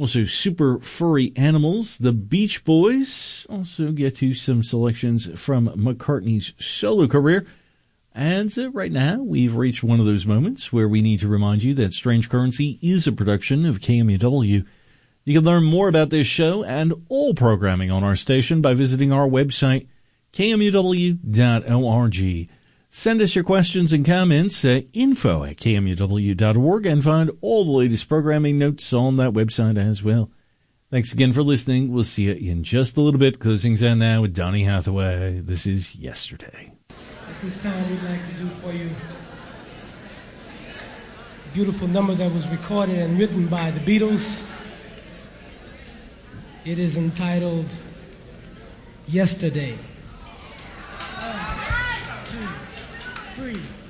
Also, Super Furry Animals, the Beach Boys. Also get to some selections from McCartney's solo career. And right now, we've reached one of those moments where we need to remind you that Strange Currency is a production of KMUW. You can learn more about this show and all programming on our station by visiting our website, kmuw.org. Send us your questions and comments at info@kmuw.org and find all the latest programming notes on that website as well. Thanks again for listening. We'll see you in just a little bit. Closing out now with Donny Hathaway. This is Yesterday. At this time, we'd like to do for you a beautiful number that was recorded and written by the Beatles. It is entitled Yesterday. 1, 2, 3.